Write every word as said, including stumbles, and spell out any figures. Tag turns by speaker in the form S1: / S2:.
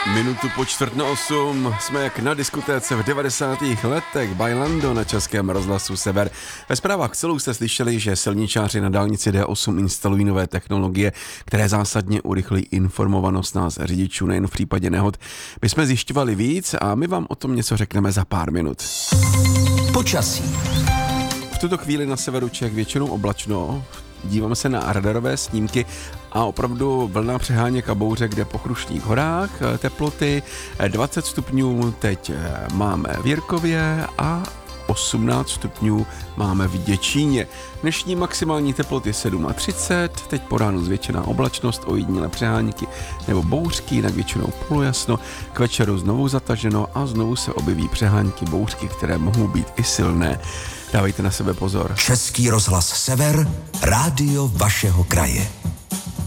S1: Minutu po čtvrt na osm jsme jak na diskotéce v devadesátých letech. Bailando na Českém rozhlasu Sever. Ve zprávách celou jste slyšeli, že silničáři na dálnici D osm instalují nové technologie, které zásadně urychlí informovanost nás řidičů nejen v případě nehod. My jsme zjišťovali víc a my vám o tom něco řekneme za pár minut.
S2: Počasí.
S1: V tuto chvíli na severu Čech většinou oblačno. Díváme se na radarové snímky a opravdu vlna přeháněk a bouře, kde po Krušných horách teploty dvacet stupňů teď máme v Jirkově a osmnáct stupňů máme v Děčíně. Dnešní maximální teploty třicet sedm, teď po ránu zvětšená oblačnost, ojedinělé přehánky nebo bouřky, jinak většinou polojasno, k večeru znovu zataženo a znovu se objeví přehánky, bouřky, které mohou být i silné. Dávejte na sebe pozor.
S2: Český rozhlas Sever, rádio vašeho kraje.